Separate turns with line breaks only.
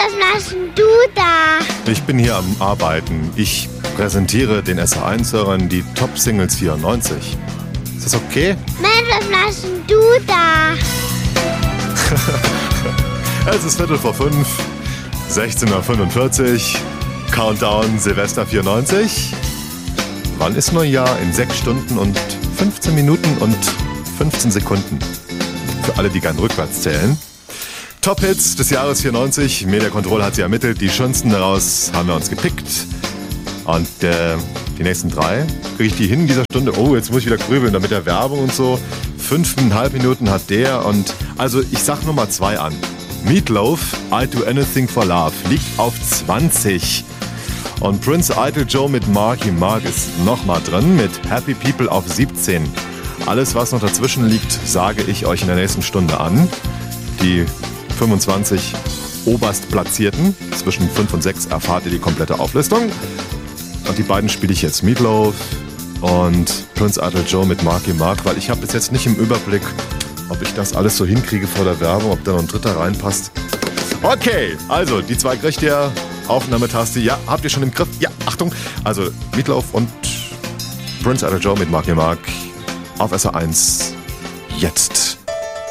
was machst denn du da?
Ich bin hier am Arbeiten. Ich präsentiere den SR1-Hörern die Top-Singles 94. Ist das okay?
Mensch, was machst denn du da?
Es ist 4:45, 16:45 Uhr, Countdown Silvester 94. Wann ist Neujahr? In 6 Stunden und 15 Minuten und 15 Sekunden. Für alle, die gern rückwärts zählen. Top-Hits des Jahres 94. Media Control hat sie ermittelt. Die schönsten daraus haben wir uns gepickt. Und die nächsten 3 kriege ich die hin in dieser Stunde. Oh, jetzt muss ich wieder grübeln, damit der Werbung und so. 5,5 Minuten hat der. Und also ich sag nur mal 2 an. Meatloaf, I'd Do Anything for Love, liegt auf 20. Und Prince Idol Joe mit Marky Mark ist nochmal drin mit Happy People auf 17. Alles, was noch dazwischen liegt, sage ich euch in der nächsten Stunde an. Die 25 Oberstplatzierten, zwischen 5 und 6 erfahrt ihr die komplette Auflistung. Und die beiden spiele ich jetzt, Meatloaf und Prince Idol Joe mit Marky Mark, weil ich habe bis jetzt nicht im Überblick, ob ich das alles so hinkriege vor der Werbung, ob da noch ein dritter reinpasst. Okay, also die 2 kriegt ihr. Aufnahmetaste, ja, habt ihr schon im Griff? Ja, Achtung. Also Meatloaf und Prince Idol Joe mit Marky Mark auf SR1 jetzt.